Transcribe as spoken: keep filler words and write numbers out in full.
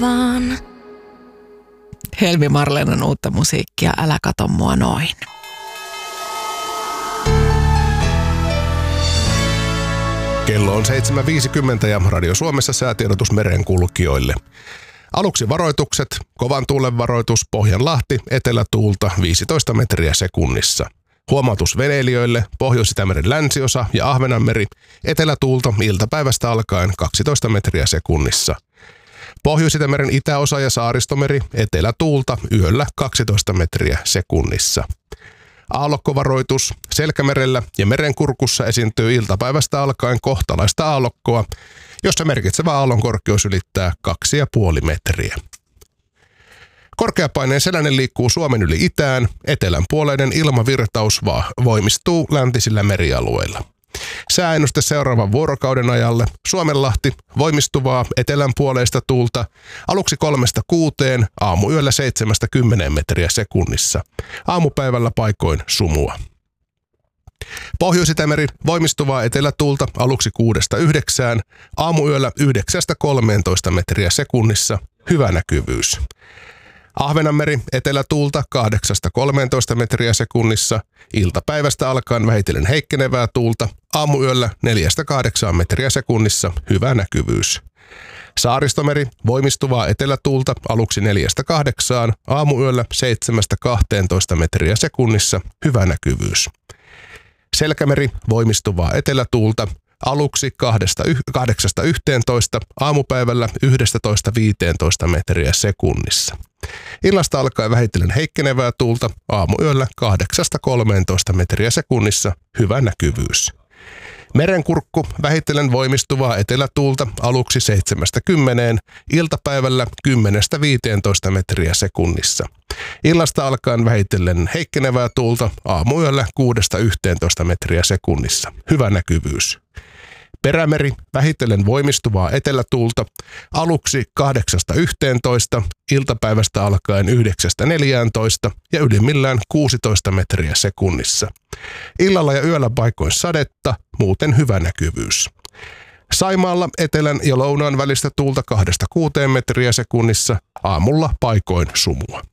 vaan. Helmi Marlenan uutta musiikkia, älä kato mua noin. Kello on seitsemän viisikymmentä ja Radio Suomessa säätiedotus merenkulkijoille. Aluksi varoitukset, kovan tuulen varoitus, Pohjanlahti, etelätuulta viisitoista metriä sekunnissa. Huomautus veneilijöille, Pohjois-Itämeren länsiosa ja Ahvenanmeri, etelätuulta iltapäivästä alkaen kaksitoista metriä sekunnissa. Pohjois-Itämeren itäosa ja Saaristomeri, etelätuulta yöllä kaksitoista metriä sekunnissa. Aallokkovaroitus, Selkämerellä ja Merenkurkussa esiintyy iltapäivästä alkaen kohtalaista aallokkoa, jossa merkitsevä aallon korkeus ylittää kaksi pilkku viisi metriä. Korkeapaineen selänen liikkuu Suomen yli itään, etelänpuoleinen ilmavirtaus voimistuu läntisillä merialueilla. Sääennuste seuraavan vuorokauden ajalle: Suomenlahti, voimistuvaa etelänpuoleista tuulta, aluksi kolmesta kuuteen, aamuyöllä seitsemästä kymmeneen metriä sekunnissa. Aamupäivällä paikoin sumua. Pohjois-Itämeri, voimistuvaa etelätuulta, aluksi kuudesta yhdeksään, aamuyöllä yhdeksästä kolmeentoista metriä sekunnissa, hyvä näkyvyys. Ahvenanmeri, etelätuulta kahdeksasta kolmeentoista metriä sekunnissa, iltapäivästä alkaen vähitellen heikkenevää tuulta, aamuyöllä neljästä kahdeksaan metriä sekunnissa, hyvä näkyvyys. Saaristomeri, voimistuvaa etelätuulta, aluksi neljästä kahdeksaan, aamuyöllä seitsemästä kahteentoista metriä sekunnissa, hyvä näkyvyys. Selkämeri, voimistuvaa etelätuulta, aluksi kahdeksasta yhteentoista, aamupäivällä yhdestätoista viiteentoista metriä sekunnissa. Illasta alkaen vähitellen heikkenevää tuulta, aamuyöllä kahdeksasta kolmeentoista metriä sekunnissa, hyvä näkyvyys. Merenkurkku, vähitellen voimistuvaa etelätuulta, aluksi seitsemästä kymmeneen, iltapäivällä kymmenestä viiteentoista metriä sekunnissa. Illasta alkaen vähitellen heikkenevää tuulta, aamuyöllä kuudesta yhteentoista metriä sekunnissa, hyvä näkyvyys. Perämeri, vähitellen voimistuvaa etelätuulta, aluksi kahdeksasta yhteentoista, iltapäivästä alkaen yhdeksästä neljääntoista ja ylimmillään kuusitoista metriä sekunnissa. Illalla ja yöllä paikoin sadetta, muuten hyvä näkyvyys. Saimaalla etelän ja lounaan välistä tuulta kahdesta kuuteen metriä sekunnissa, aamulla paikoin sumua.